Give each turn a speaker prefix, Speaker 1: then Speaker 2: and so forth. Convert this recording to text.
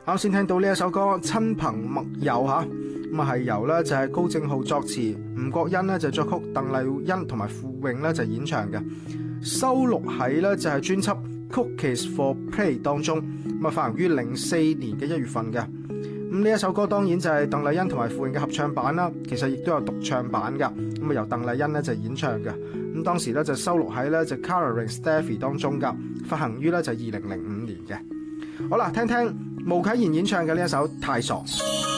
Speaker 1: 啱先聽到呢一首歌《親朋密友》嚇，咁啊係由咧就係高正浩作詞，吳國欣呢就作曲，鄧麗欣同埋傅穎咧就演唱嘅，收錄喺咧就係專輯《Cookies for Play》當中，咁啊發行於04年嘅1月份嘅。咁呢一首歌當然就係鄧麗欣同埋傅穎嘅合唱版啦，其實亦都有獨唱版噶，咁啊由鄧麗欣咧就演唱嘅。咁當時咧就收錄喺咧就 Colouring Steffi 當中噶，發行於咧就2005年嘅。好啦，聽聽巫啟賢演唱嘅呢一首《太傻》。